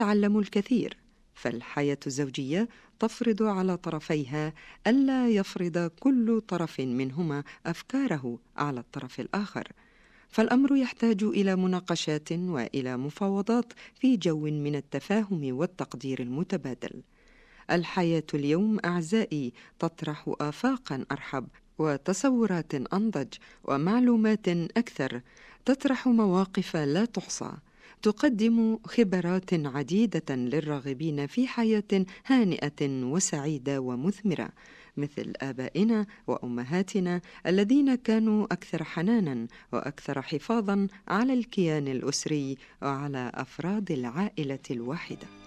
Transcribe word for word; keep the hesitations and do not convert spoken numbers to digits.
تعلموا الكثير، فالحياة الزوجية تفرض على طرفيها ألا يفرض كل طرف منهما أفكاره على الطرف الآخر، فالأمر يحتاج إلى مناقشات وإلى مفاوضات في جو من التفاهم والتقدير المتبادل. الحياة اليوم أعزائي تطرح آفاقا أرحب وتصورات أنضج ومعلومات أكثر، تطرح مواقف لا تحصى، تقدم خبرات عديدة للراغبين في حياة هانئة وسعيدة ومثمرة، مثل آبائنا وأمهاتنا الذين كانوا أكثر حناناً وأكثر حفاظاً على الكيان الأسري وعلى أفراد العائلة الواحدة.